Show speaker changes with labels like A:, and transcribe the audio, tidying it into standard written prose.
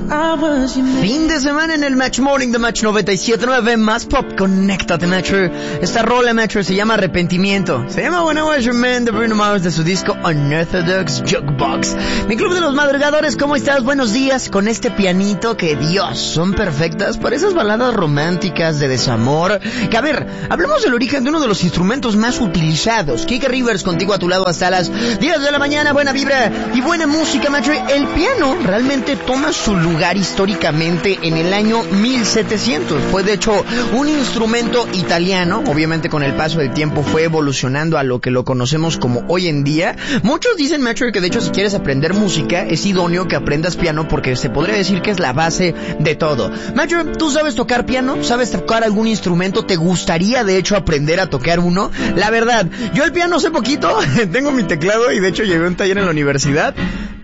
A: Fin de semana en el Match Morning de Match 97.9, más pop, conéctate, Matcher. Esta rola, Matcher, se llama Arrepentimiento. Se llama When I Was Your Man de Bruno Mars, de su disco Unorthodox Jukebox. Mi club de los madrugadores, ¿cómo estás? Buenos días. Con este pianito que, Dios, son perfectas para esas baladas románticas de desamor. Que, a ver, hablemos del origen de uno de los instrumentos más utilizados. Kike Rivers contigo a tu lado hasta las 10 de la mañana. Buena vibra y buena música, Matcher. El piano realmente toma su lugar históricamente en el año 1700. Fue de hecho un instrumento italiano. Obviamente con el paso del tiempo fue evolucionando a lo que lo conocemos como hoy en día. Muchos dicen, Matcher, que de hecho si quieres aprender música es idóneo que aprendas piano porque se podría decir que es la base de todo. Matcher, ¿tú sabes tocar piano? ¿Sabes tocar algún instrumento? ¿Te gustaría de hecho aprender a tocar uno? La verdad, yo el piano sé poquito. Tengo mi teclado y de hecho llevé un taller en la universidad.